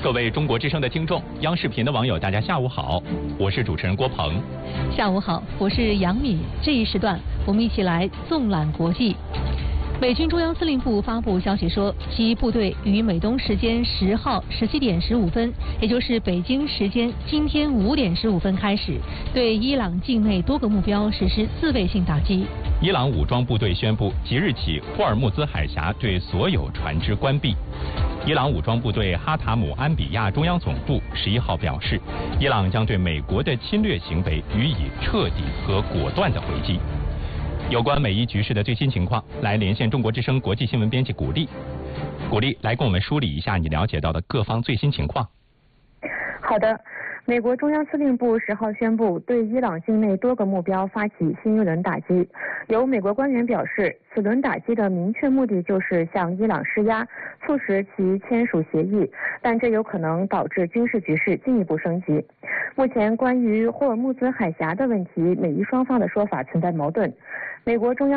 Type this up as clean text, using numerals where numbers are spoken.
各位中国之声的听众，央视频的网友，大家下午好，我是主持人郭鹏。 下午好，我是杨敏。这一时段，我们一起来纵览国际。美军中央司令部发布消息说，其部队于美东时间10号17点15分，也就是北京时间今天5点15分开始，对伊朗境内多个目标实施自卫性打击。 伊朗武装部队宣布，即日起霍尔木兹海峡对所有船只关闭。伊朗武装部队哈塔姆安比亚中央总部11号表示，伊朗将对美国的侵略行为予以彻底和果断的回击。有关美伊局势的最新情况，来连线中国之声国际新闻编辑古丽。古丽，来跟我们梳理一下你了解到的各方最新情况。 好的。美国中央司令部10号宣布，对伊朗境内多个目标发起新一轮打击。有美国官员表示，此轮打击的明确目的就是向伊朗施压，促使其签署协议，但这有可能导致军事局势进一步升级。目前，关于霍尔木兹海峡的问题，美伊双方的说法存在矛盾。美国中央